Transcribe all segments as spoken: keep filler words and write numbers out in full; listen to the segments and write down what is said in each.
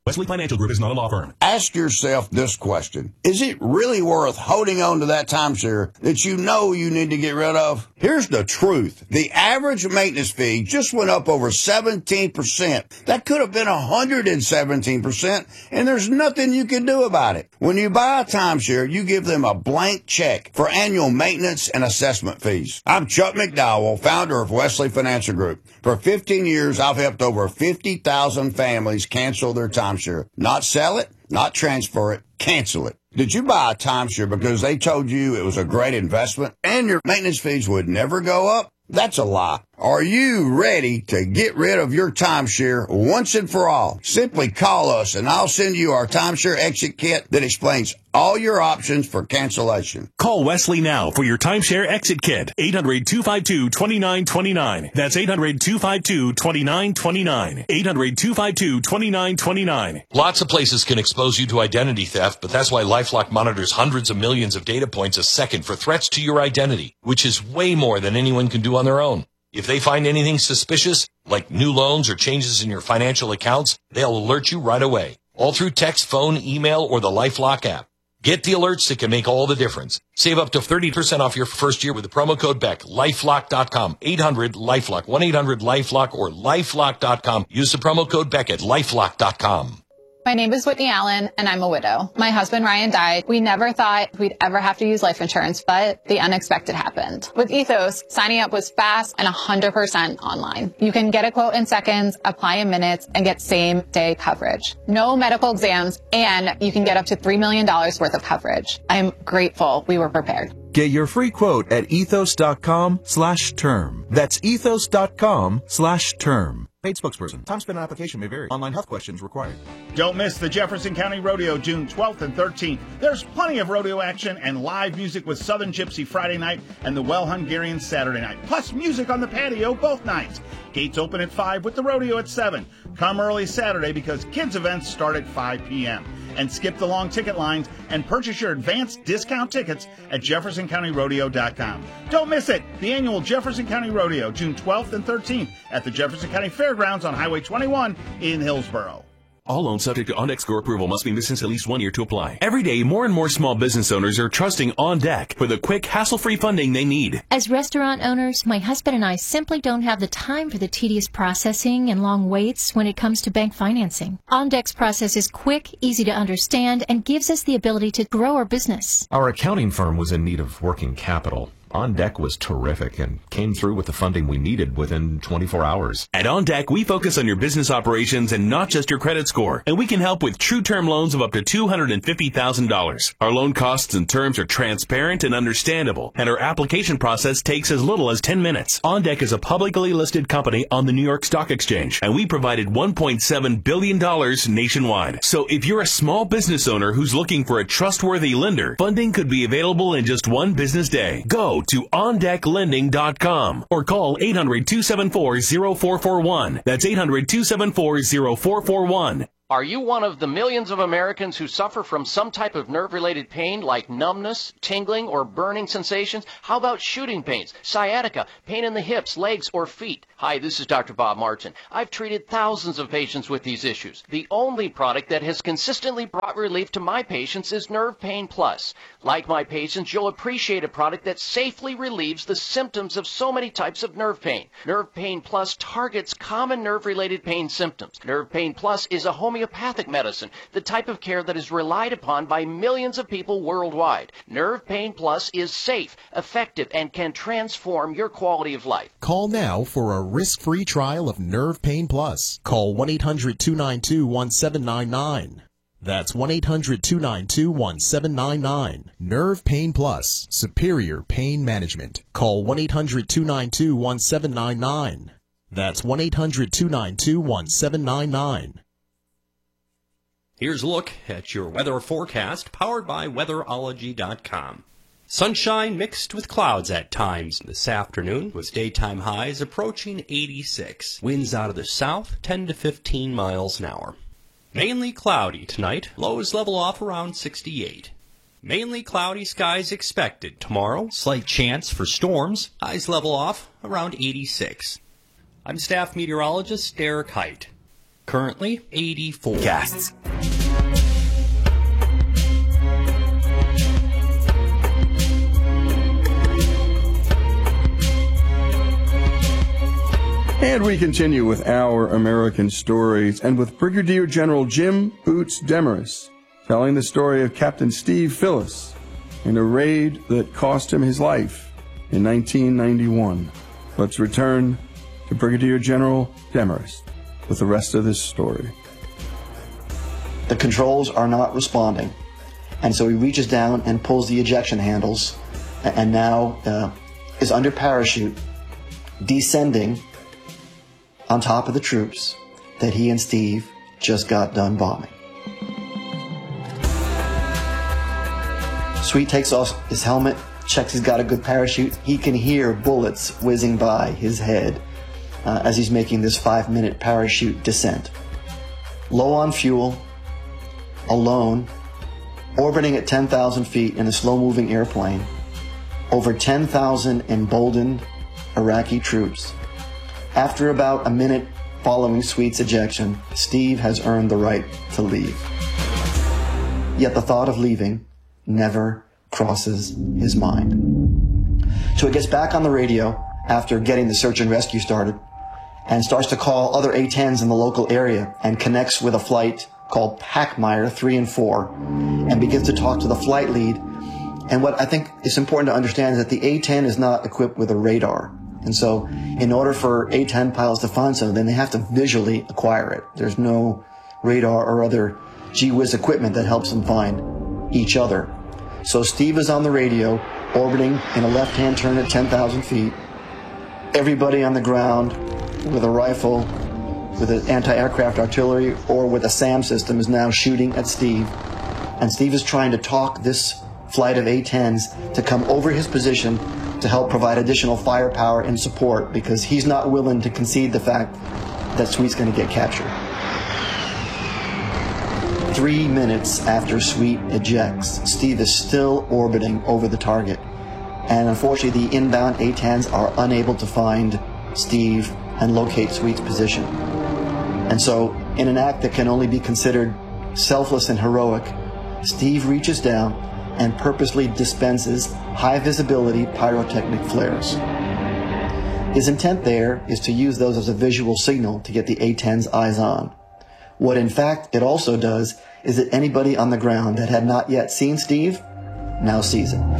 Wesley Financial Group is not a law firm. Ask yourself this question. Is it really worth holding on to that timeshare that you know you need to get rid of? Here's the truth. The average maintenance fee just went up over seventeen percent. That could have been one hundred seventeen percent, and there's nothing you can do about it. When you buy a timeshare, you give them a blank check for annual maintenance and assessment fees. I'm Chuck McDowell, founder of Wesley Financial Group. For fifteen years, I've helped over fifty thousand families cancel their timeshare. Not sell it, not transfer it, cancel it. Did you buy a timeshare because they told you it was a great investment and your maintenance fees would never go up? That's a lie. Are you ready to get rid of your timeshare once and for all? Simply call us and I'll send you our timeshare exit kit that explains all your options for cancellation. Call Wesley now for your timeshare exit kit. eight hundred, two five two, two nine two nine. That's eight hundred, two five two, two nine two nine. eight hundred, two five two, two nine two nine. Lots of places can expose you to identity theft, but that's why LifeLock monitors hundreds of millions of data points a second for threats to your identity, which is way more than anyone can do on their own. If they find anything suspicious, like new loans or changes in your financial accounts, they'll alert you right away, all through text, phone, email, or the LifeLock app. Get the alerts that can make all the difference. Save up to thirty percent off your first year with the promo code Beck. lifelock dot com. eight hundred LifeLock. one eight hundred LifeLock or lifelock dot com. Use the promo code Beck at lifelock dot com. My name is Whitney Allen, and I'm a widow. My husband, Ryan, died. We never thought we'd ever have to use life insurance, but the unexpected happened. With Ethos, signing up was fast and one hundred percent online. You can get a quote in seconds, apply in minutes, and get same-day coverage. No medical exams, and you can get up to three million dollars worth of coverage. I'm grateful we were prepared. Get your free quote at ethos.com slash term. That's ethos.com slash term. Paid spokesperson. Time spent on application may vary. Online health questions required. Don't miss the Jefferson County Rodeo June twelfth and thirteenth. There's plenty of rodeo action and live music with Southern Gypsy Friday night and the Well Hungarian Saturday night. Plus music on the patio both nights. Gates open at five with the rodeo at seven. Come early Saturday because kids events start at five p.m. And skip the long ticket lines and purchase your advanced discount tickets at jefferson county rodeo dot com. Don't miss it. The annual Jefferson County Rodeo, June twelfth and thirteenth at the Jefferson County Fairgrounds on Highway twenty-one in Hillsboro. All loans subject to OnDeck score approval must be missed since at least one year to apply. Every day, more and more small business owners are trusting OnDeck for the quick, hassle-free funding they need. As restaurant owners, my husband and I simply don't have the time for the tedious processing and long waits when it comes to bank financing. OnDeck's process is quick, easy to understand, and gives us the ability to grow our business. Our accounting firm was in need of working capital. OnDeck was terrific and came through with the funding we needed within twenty-four hours. At OnDeck, we focus on your business operations and not just your credit score, and we can help with true term loans of up to two hundred fifty thousand dollars. Our loan costs and terms are transparent and understandable, and our application process takes as little as ten minutes. OnDeck is a publicly listed company on the New York Stock Exchange, and we provided one point seven billion dollars nationwide. So if you're a small business owner who's looking for a trustworthy lender, funding could be available in just one business day. Go to on deck lending dot com or call eight hundred, two seven four, zero four four one. That's eight hundred, two seven four, zero four four one. Are you one of the millions of Americans who suffer from some type of nerve-related pain like numbness, tingling, or burning sensations? How about shooting pains, sciatica, pain in the hips, legs, or feet? Hi, this is Doctor Bob Martin. I've treated thousands of patients with these issues. The only product that has consistently brought relief to my patients is Nerve Pain Plus. Like my patients, you'll appreciate a product that safely relieves the symptoms of so many types of nerve pain. Nerve Pain Plus targets common nerve-related pain symptoms. Nerve Pain Plus is a homeopathic Homeopathic medicine, the type of care that is relied upon by millions of people worldwide. Nerve Pain Plus is safe, effective, and can transform your quality of life. Call now for a risk-free trial of Nerve Pain Plus. Call one eight hundred, two nine two, one seven nine nine. That's one eight hundred, two nine two, one seven nine nine. Nerve Pain Plus, superior pain management. Call one eight hundred, two nine two, one seven nine nine. That's one eight hundred, two nine two, one seven nine nine. Here's a look at your weather forecast, powered by weatherology dot com. Sunshine mixed with clouds at times this afternoon, with daytime highs approaching eighty-six. Winds out of the south, ten to fifteen miles an hour. Mainly cloudy tonight, lows level off around sixty-eight. Mainly cloudy skies expected tomorrow, slight chance for storms, highs level off around eighty-six. I'm staff meteorologist Derek Height. currently eighty-four. Casts. And we continue with our American stories, and with Brigadier General Jim Boots Demarest telling the story of Captain Steve Phillis in a raid that cost him his life in nineteen ninety-one. Let's return to Brigadier General Demarest with the rest of this story. The controls are not responding, and so he reaches down and pulls the ejection handles, and now uh, is under parachute, descending on top of the troops that he and Steve just got done bombing. Sweet takes off his helmet, checks he's got a good parachute. He can hear bullets whizzing by his head uh, as he's making this five-minute parachute descent. Low on fuel, alone, orbiting at ten thousand feet in a slow-moving airplane, over ten thousand emboldened Iraqi troops. After about a minute following Sweet's ejection, Steve has earned the right to leave. Yet the thought of leaving never crosses his mind. So he gets back on the radio after getting the search and rescue started and starts to call other A tens in the local area and connects with a flight called Packmeyer three and four and begins to talk to the flight lead. And what I think is important to understand is that the A ten is not equipped with a radar. And so in order for A ten pilots to find something, they have to visually acquire it. There's no radar or other gee whiz equipment that helps them find each other. So Steve is on the radio, orbiting in a left-hand turn at ten thousand feet. Everybody on the ground with a rifle, with an anti-aircraft artillery, or with a SAM system is now shooting at Steve. And Steve is trying to talk this flight of A tens to come over his position to help provide additional firepower and support, because he's not willing to concede the fact that Sweet's going to get captured. Three minutes after Sweet ejects, Steve is still orbiting over the target. And unfortunately, the inbound A tens are unable to find Steve and locate Sweet's position. And so, in an act that can only be considered selfless and heroic, Steve reaches down and purposely dispenses high-visibility pyrotechnic flares. His intent there is to use those as a visual signal to get the A ten's eyes on. What in fact it also does is that anybody on the ground that had not yet seen Steve now sees him.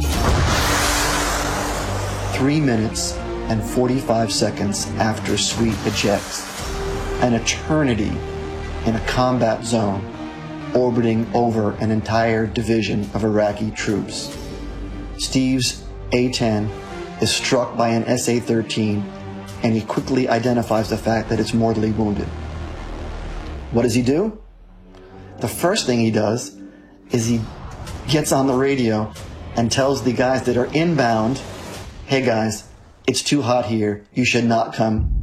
Three minutes and forty-five seconds after Sweet ejects, an eternity in a combat zone orbiting over an entire division of Iraqi troops. Steve's A ten is struck by an S A thirteen, and he quickly identifies the fact that it's mortally wounded. What does he do? The first thing he does is he gets on the radio and tells the guys that are inbound, hey guys, it's too hot here, you should not come.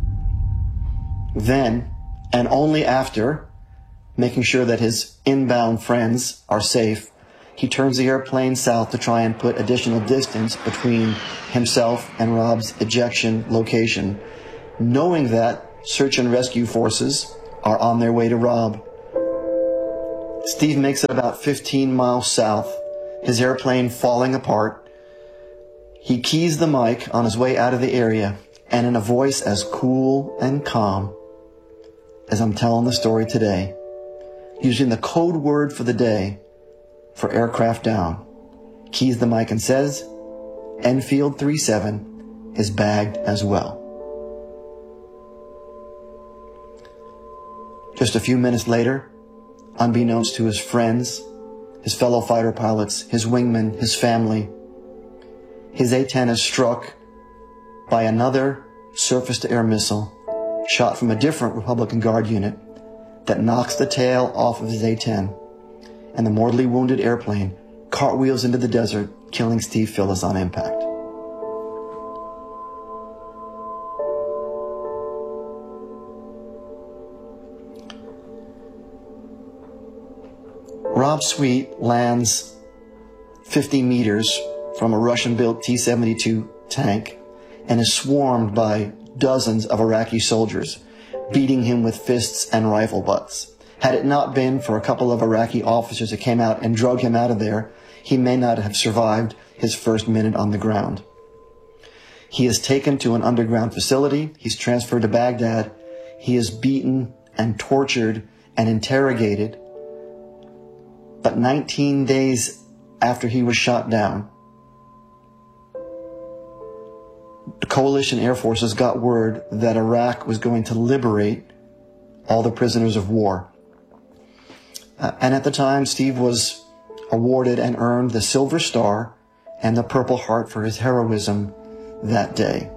Then, and only after, making sure that his inbound friends are safe, he turns the airplane south to try and put additional distance between himself and Rob's ejection location, knowing that search and rescue forces are on their way to Rob. Steve makes it about fifteen miles south, his airplane falling apart. He keys the mic on his way out of the area, and in a voice as cool and calm as I'm telling the story today, using the code word for the day for aircraft down, keys the mic and says, Enfield three seven is bagged as well. Just a few minutes later, unbeknownst to his friends, his fellow fighter pilots, his wingmen, his family, his A ten is struck by another surface-to-air missile shot from a different Republican Guard unit that knocks the tail off of his A ten, and the mortally wounded airplane cartwheels into the desert, killing Steve Phillis on impact. Rob Sweet lands fifty meters from a Russian-built T seventy-two tank and is swarmed by dozens of Iraqi soldiers, beating him with fists and rifle butts. Had it not been for a couple of Iraqi officers that came out and drug him out of there, he may not have survived his first minute on the ground. He is taken to an underground facility. He's transferred to Baghdad. He is beaten and tortured and interrogated. But nineteen days after he was shot down, the coalition air forces got word that Iraq was going to liberate all the prisoners of war. Uh, and at the time, Steve was awarded and earned the Silver Star and the Purple Heart for his heroism that day.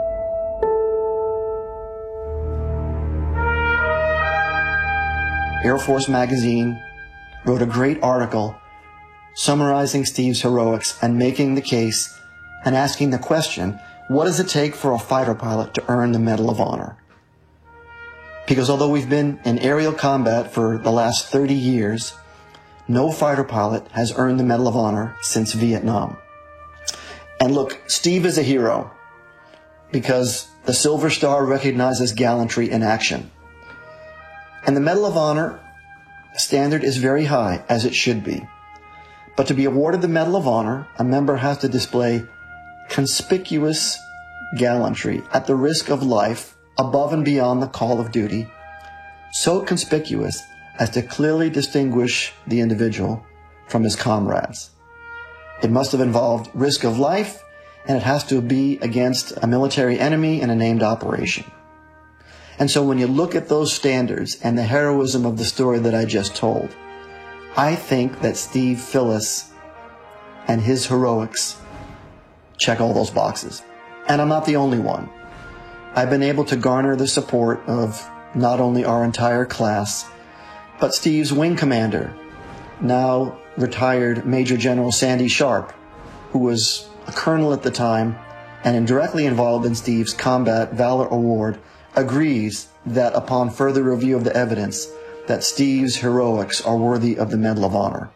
Air Force Magazine wrote a great article summarizing Steve's heroics and making the case and asking the question, what does it take for a fighter pilot to earn the Medal of Honor? Because although we've been in aerial combat for the last thirty years, no fighter pilot has earned the Medal of Honor since Vietnam. And look, Steve is a hero because the Silver Star recognizes gallantry in action. And the Medal of Honor standard is very high, as it should be. But to be awarded the Medal of Honor, a member has to display conspicuous gallantry at the risk of life above and beyond the call of duty, so conspicuous as to clearly distinguish the individual from his comrades. It must have involved risk of life, and it has to be against a military enemy in a named operation. And so when you look at those standards and the heroism of the story that I just told, I think that Steve Phillis and his heroics check all those boxes. And I'm not the only one. I've been able to garner the support of not only our entire class, but Steve's wing commander, now retired Major General Sandy Sharp, who was a colonel at the time and indirectly involved in Steve's Combat Valor Award, agrees that upon further review of the evidence, that Steve's heroics are worthy of the Medal of Honor.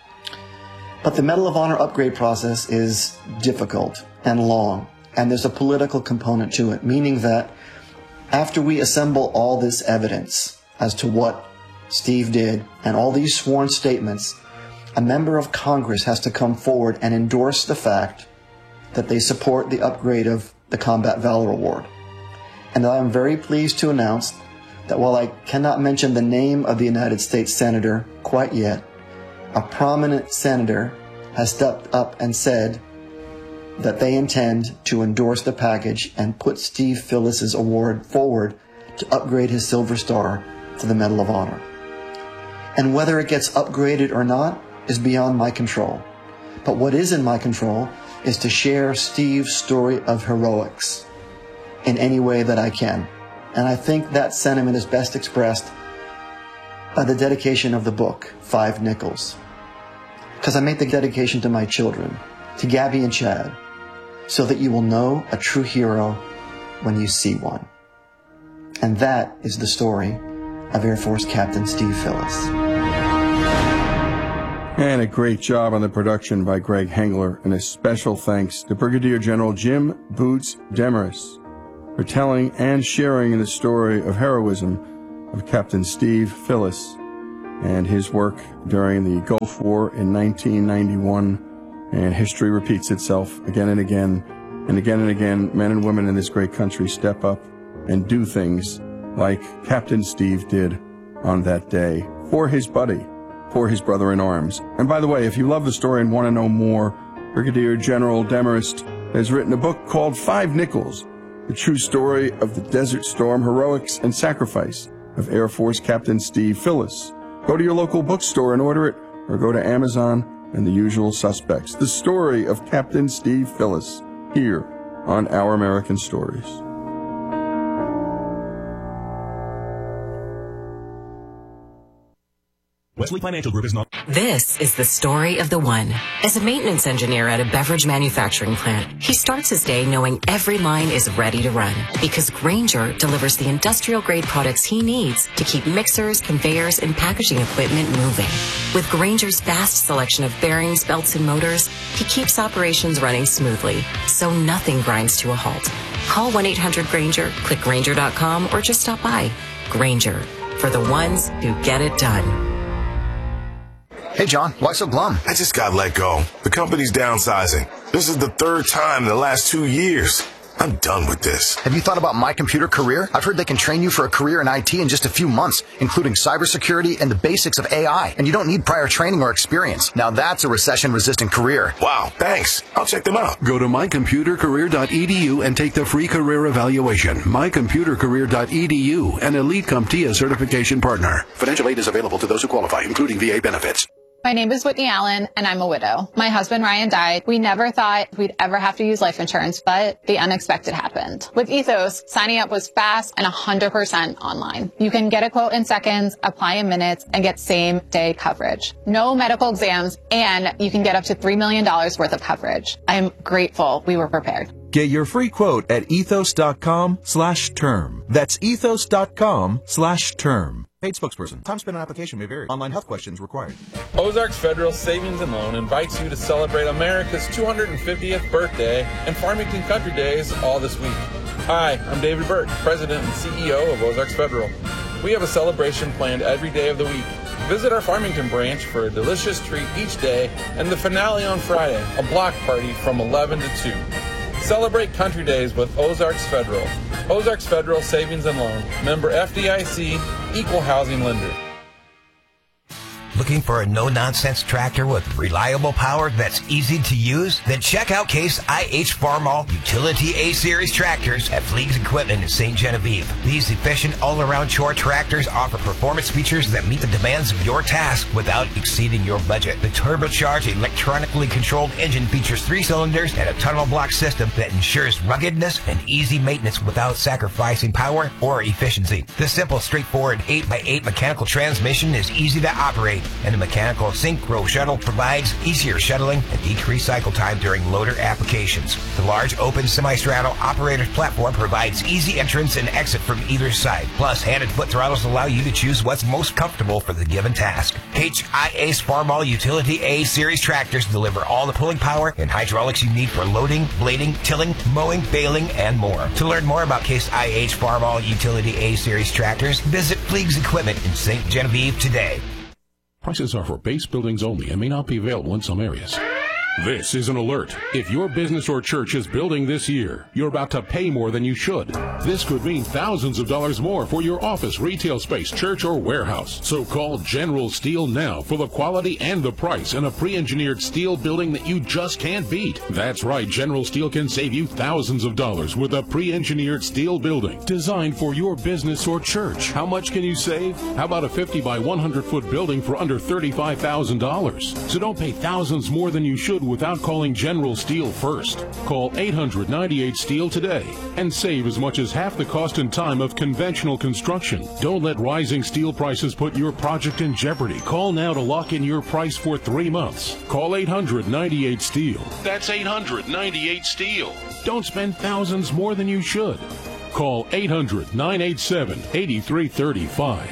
But the Medal of Honor upgrade process is difficult and long, and there's a political component to it, meaning that after we assemble all this evidence as to what Steve did and all these sworn statements, a member of Congress has to come forward and endorse the fact that they support the upgrade of the Combat Valor Award. And I am very pleased to announce that while I cannot mention the name of the United States Senator quite yet, a prominent senator has stepped up and said that they intend to endorse the package and put Steve Phillis's award forward to upgrade his Silver Star to the Medal of Honor. And whether it gets upgraded or not is beyond my control. But what is in my control is to share Steve's story of heroics in any way that I can. And I think that sentiment is best expressed by the dedication of the book, Five Nickels. Because I make the dedication to my children, to Gabby and Chad, so that you will know a true hero when you see one. And that is the story of Air Force Captain Steve Phillis. And a great job on the production by Greg Hengler, and a special thanks to Brigadier General Jim Boots Demarest for telling and sharing the story of heroism of Captain Steve Phillis and his work during the Gulf War in nineteen ninety-one. And history repeats itself again and again, and again and again. Men and women in this great country step up and do things like Captain Steve did on that day for his buddy, for his brother in arms. And by the way, if you love the story and want to know more, Brigadier General Demarest has written a book called Five Nickels, the true story of the Desert Storm heroics and sacrifice of Air Force Captain Steve Phillis. Go to your local bookstore and order it, or go to Amazon and the usual suspects. The story of Captain Steve Phillis, here on Our American Stories. Wesley Financial Group is not... This is the story of the one. As a maintenance engineer at a beverage manufacturing plant, he starts his day knowing every line is ready to run because Grainger delivers the industrial-grade products he needs to keep mixers, conveyors, and packaging equipment moving. With Grainger's vast selection of bearings, belts, and motors, he keeps operations running smoothly, so nothing grinds to a halt. Call one eight hundred Grainger, click Grainger dot com, or just stop by. Grainger, for the ones who get it done. Hey, John, why so glum? I just got let go. The company's downsizing. This is the third time in the last two years. I'm done with this. Have you thought about My Computer Career? I've heard they can train you for a career in I T in just a few months, including cybersecurity and the basics of A I. And you don't need prior training or experience. Now that's a recession-resistant career. Wow, thanks. I'll check them out. Go to my computer career dot e d u and take the free career evaluation. my computer career dot e d u, an Elite CompTIA certification partner. Financial aid is available to those who qualify, including V A benefits. My name is Whitney Allen, and I'm a widow. My husband, Ryan, died. We never thought we'd ever have to use life insurance, but the unexpected happened. With Ethos, signing up was fast and one hundred percent online. You can get a quote in seconds, apply in minutes, and get same-day coverage. No medical exams, and you can get up to three million dollars worth of coverage. I'm grateful we were prepared. Get your free quote at ethos.com slash term. That's ethos.com slash term. Paid spokesperson. Time spent on application may vary. Online health questions required. Ozarks Federal Savings and Loan invites you to celebrate America's two hundred fiftieth birthday and Farmington Country Days all this week. Hi, I'm David Burke, President and C E O of Ozarks Federal. We have a celebration planned every day of the week. Visit our Farmington branch for a delicious treat each day and the finale on Friday, a block party from eleven to two. Celebrate Country Days with Ozarks Federal. Ozarks Federal Savings and Loan. Member F D I C, Equal Housing Lender. Looking for a no-nonsense tractor with reliable power that's easy to use? Then check out Case I H Farmall Utility A-Series tractors at Fleegs Equipment in Saint Genevieve. These efficient all-around chore tractors offer performance features that meet the demands of your task without exceeding your budget. The turbocharged, electronically controlled engine features three cylinders and a tunnel block system that ensures ruggedness and easy maintenance without sacrificing power or efficiency. The simple, straightforward eight by eight mechanical transmission is easy to operate, and the mechanical synchro shuttle provides easier shuttling and decreased cycle time during loader applications. The large open semi-straddle operator's platform provides easy entrance and exit from either side. Plus, hand and foot throttles allow you to choose what's most comfortable for the given task. H I Ace Farmall Utility A-Series tractors deliver all the pulling power and hydraulics you need for loading, blading, tilling, mowing, baling, and more. To learn more about Case I H Farmall Utility A-Series tractors, visit Fleegs Equipment in Saint Genevieve today. Prices are for base buildings only and may not be available in some areas. This is an alert. If your business or church is building this year, you're about to pay more than you should. This could mean thousands of dollars more for your office, retail space, church, or warehouse. So call General Steel now for the quality and the price in a pre-engineered steel building that you just can't beat. That's right, General Steel can save you thousands of dollars with a pre-engineered steel building designed for your business or church. How much can you save? How about a fifty by one hundred foot building for under thirty-five thousand dollars? So don't pay thousands more than you should without calling General Steel first. Call eight hundred ninety-eight steel today and save as much as half the cost and time of conventional construction. Don't let rising steel prices put your project in jeopardy. Call now to lock in your price for three months. Call eight hundred ninety-eight steel. That's eight hundred ninety-eight steel. Don't spend thousands more than you should. Call eight hundred nine eight seven eight three three five.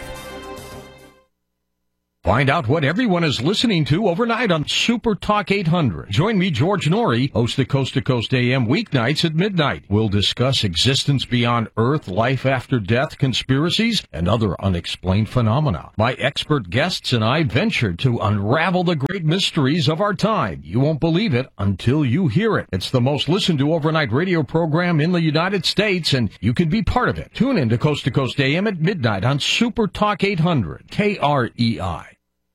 Find out what everyone is listening to overnight on Super Talk eight hundred. Join me, George Norrie, host of Coast to Coast A M weeknights at midnight. We'll discuss existence beyond Earth, life after death, conspiracies, and other unexplained phenomena. My expert guests and I venture to unravel the great mysteries of our time. You won't believe it until you hear it. It's the most listened to overnight radio program in the United States, and you can be part of it. Tune in to Coast to Coast A M at midnight on Super Talk eight hundred, K R E I.